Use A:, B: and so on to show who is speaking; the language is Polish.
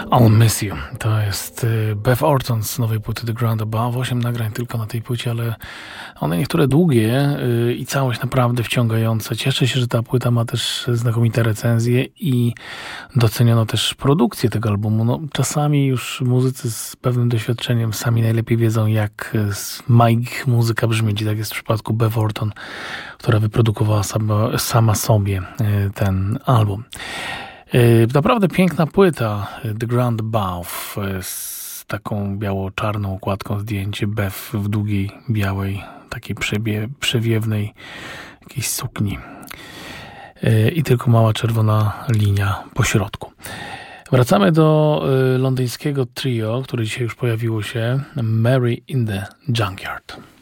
A: I'll Miss You. To jest Beth Orton z nowej płyty The Ground Above. 8 nagrań tylko na tej płycie, ale one niektóre długie i całość naprawdę wciągające. Cieszę się, że ta płyta ma też znakomite recenzje i doceniono też produkcję tego albumu. No, czasami już muzycy z pewnym doświadczeniem sami najlepiej wiedzą, jak ma ich muzyka brzmieć. I tak jest w przypadku Beth Orton, która wyprodukowała sama sobie ten album. Naprawdę piękna płyta The Ground Above z taką biało-czarną okładką, zdjęcie Beth w długiej, białej, takiej przewiewnej jakiejś sukni i tylko mała czerwona linia po środku. Wracamy do londyńskiego trio, które dzisiaj już pojawiło się, Mary in the Junkyard.